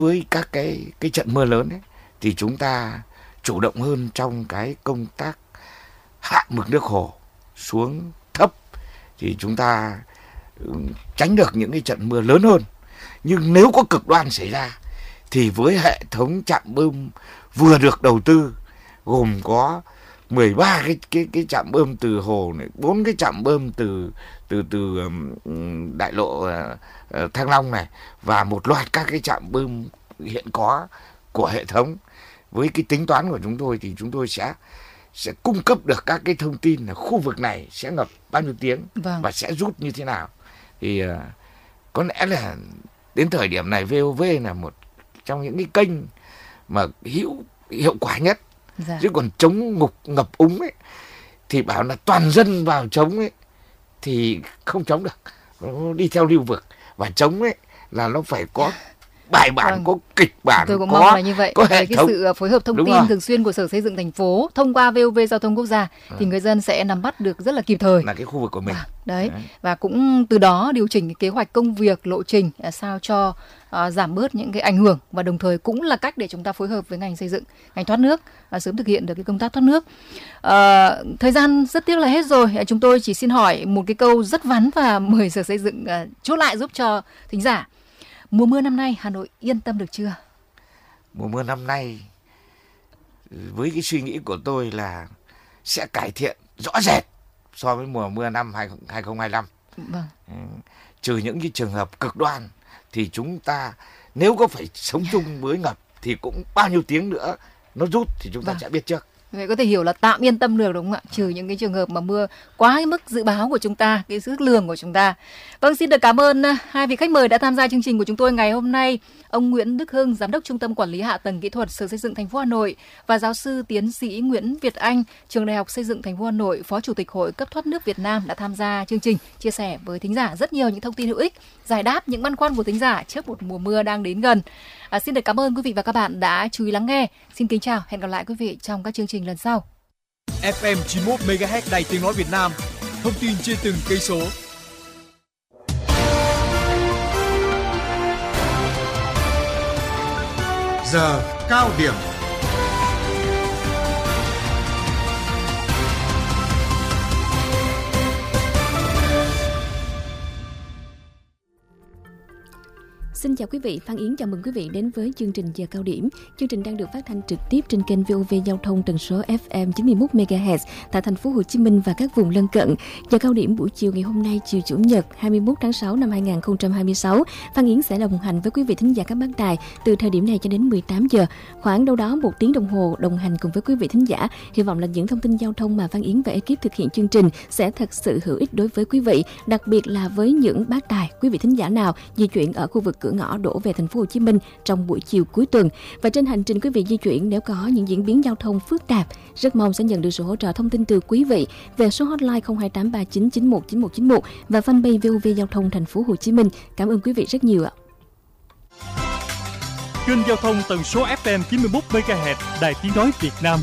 Với các cái trận mưa lớn ấy, thì chúng ta chủ động hơn trong cái công tác hạ mực nước hồ xuống thấp, thì chúng ta tránh được những cái trận mưa lớn hơn. Nhưng nếu có cực đoan xảy ra thì với hệ thống trạm bơm vừa được đầu tư, gồm có 13 cái trạm bơm từ hồ này, 4 cái trạm bơm từ đại lộ Thăng Long này, và một loạt các cái trạm bơm hiện có của hệ thống. Với cái tính toán của chúng tôi thì chúng tôi sẽ cung cấp được các cái thông tin là khu vực này sẽ ngập bao nhiêu tiếng và sẽ rút như thế nào. Thì có lẽ là đến thời điểm này VOV là một trong những cái kênh mà hiệu quả nhất. Chứ còn chống ngập úng ấy thì bảo là toàn dân vào chống ấy thì không chống được, nó đi theo lưu vực. Và chống ấy là nó phải có bài bản, có kịch bản, tôi cũng mong là như vậy. Có hệ cái thống. sự phối hợp thông tin thường xuyên của Sở Xây dựng thành phố thông qua VOV Giao thông Quốc gia thì người dân sẽ nắm bắt được rất là kịp thời là cái khu vực của mình. Đấy. Và cũng từ đó điều chỉnh cái kế hoạch công việc, lộ trình sao cho giảm bớt những cái ảnh hưởng, và đồng thời cũng là cách để chúng ta phối hợp với ngành xây dựng, ngành thoát nước sớm thực hiện được cái công tác thoát nước. Thời gian rất tiếc là hết rồi. Chúng tôi chỉ xin hỏi một cái câu rất vắn và mời Sở Xây dựng chốt lại giúp cho thính giả. Mùa mưa năm nay Hà Nội yên tâm được chưa? Mùa mưa năm nay với cái suy nghĩ của tôi là sẽ cải thiện rõ rệt so với mùa mưa năm 2025. Vâng. Trừ những cái trường hợp cực đoan thì chúng ta nếu có phải sống chung với ngập thì cũng bao nhiêu tiếng nữa nó rút thì chúng ta sẽ biết trước. Vậy có thể hiểu là tạm yên tâm được đúng không ạ? Trừ những cái trường hợp mà mưa quá cái mức dự báo của chúng ta, cái sức lường của chúng ta. Vâng, xin được cảm ơn hai vị khách mời đã tham gia chương trình của chúng tôi ngày hôm nay. Ông Nguyễn Đức Hưng, Giám đốc Trung tâm Quản lý Hạ tầng Kỹ thuật Sở Xây dựng thành phố Hà Nội, và giáo sư tiến sĩ Nguyễn Việt Anh, Trường Đại học Xây dựng thành phố Hà Nội, Phó Chủ tịch Hội cấp thoát nước Việt Nam đã tham gia chương trình, chia sẻ với thính giả rất nhiều những thông tin hữu ích, giải đáp những băn khoăn của thính giả trước một mùa mưa đang đến gần. Xin được cảm ơn quý vị và các bạn đã chú ý lắng nghe. Xin kính chào, hẹn gặp lại quý vị trong các chương trình lần sau. FM 91 MHz Đài Tiếng nói Việt Nam, thông tin trên từng cây số. Giờ cao điểm. Xin chào quý vị, Phan Yến chào mừng quý vị đến với chương trình Giờ cao điểm. Chương trình đang được phát thanh trực tiếp trên kênh VOV Giao thông tần số FM 91 MHz tại thành phố Hồ Chí Minh và các vùng lân cận. Giờ cao điểm buổi chiều ngày hôm nay, chiều Chủ nhật 21 tháng 6 năm 2026, Phan Yến sẽ đồng hành với quý vị thính giả các bác đài từ thời điểm này cho đến 18 giờ, khoảng đâu đó 1 tiếng đồng hồ đồng hành cùng với quý vị thính giả. Hy vọng là những thông tin giao thông mà Phan Yến và ekip thực hiện chương trình sẽ thật sự hữu ích đối với quý vị, đặc biệt là với những bác đài, quý vị thính giả nào di chuyển ở khu vực cửa ngõ đổ về thành phố Hồ Chí Minh trong buổi chiều cuối tuần. Và trên hành trình quý vị di chuyển, nếu có những diễn biến giao thông phức tạp, rất mong sẽ nhận được sự hỗ trợ thông tin từ quý vị về số hotline 0283991991 và fanpage VOV Giao thông thành phố Hồ Chí Minh. Cảm ơn quý vị rất nhiều ạ. Kênh giao thông tần số FM 91 MHz Đài Tiếng nói Việt Nam.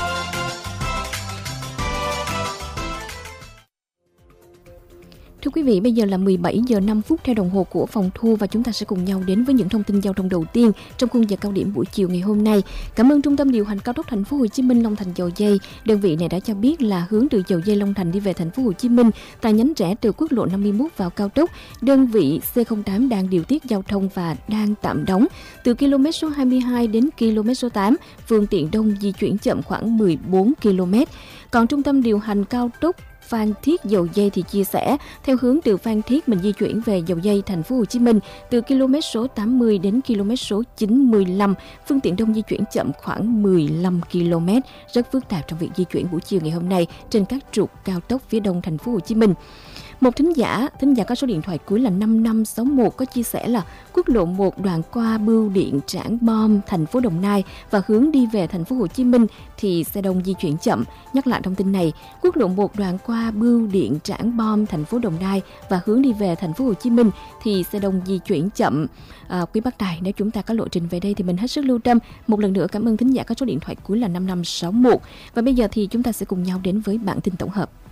Thưa quý vị, bây giờ là 17 giờ 5 phút theo đồng hồ của phòng thu và chúng ta sẽ cùng nhau đến với những thông tin giao thông đầu tiên trong khung giờ cao điểm buổi chiều ngày hôm nay. Cảm ơn Trung tâm điều hành cao tốc thành phố Hồ Chí Minh Long Thành Dầu Giây. Đơn vị này đã cho biết là hướng từ Dầu Giây Long Thành đi về thành phố Hồ Chí Minh tại nhánh rẽ từ quốc lộ 51 vào cao tốc, đơn vị C08 đang điều tiết giao thông và đang tạm đóng. Từ km số 22 đến km số 8, phương tiện đông di chuyển chậm khoảng 14 km. Còn Trung tâm điều hành cao tốc Phan Thiết Dầu Giây thì chia sẻ, theo hướng từ Phan Thiết mình di chuyển về Dầu Giây thành phố Hồ Chí Minh từ km số 80 đến km số 95, phương tiện đông di chuyển chậm khoảng 15 km, rất phức tạp trong việc di chuyển buổi chiều ngày hôm nay trên các trục cao tốc phía đông thành phố Hồ Chí Minh. Một thính giả có số điện thoại cuối là 5561 có chia sẻ là quốc lộ 1 đoạn qua Bưu Điện Trảng Bom, thành phố Đồng Nai và hướng đi về thành phố Hồ Chí Minh thì xe đông di chuyển chậm. Nhắc lại thông tin này, quốc lộ 1 đoạn qua Bưu Điện Trảng Bom, thành phố Đồng Nai và hướng đi về thành phố Hồ Chí Minh thì xe đông di chuyển chậm. Quý bác đài, nếu chúng ta có lộ trình về đây thì mình hết sức lưu tâm. Một lần nữa cảm ơn thính giả có số điện thoại cuối là 5561. Và bây giờ thì chúng ta sẽ cùng nhau đến với bản tin tổng hợp.